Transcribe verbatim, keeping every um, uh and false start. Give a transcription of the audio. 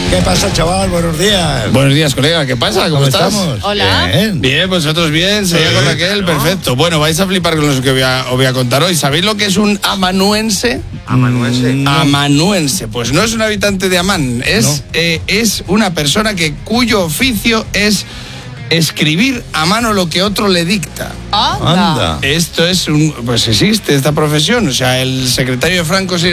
¿Qué pasa, chaval? Buenos días. Buenos días, colega. ¿Qué pasa? ¿Cómo, ¿Cómo estás? estamos? Hola. Bien. Bien, vosotros bien. Seguía con Raquel, ¿no? perfecto. Bueno, vais a flipar con lo que voy a, os voy a contar hoy. ¿Sabéis lo que es un amanuense? Amanuense. Mm, Amanuense. Pues no es un habitante de Amán. Es, No. eh, es una persona que cuyo oficio es escribir a mano lo que otro le dicta. Anda. Anda. Esto es un... Pues existe esta profesión. O sea, el secretario de Franco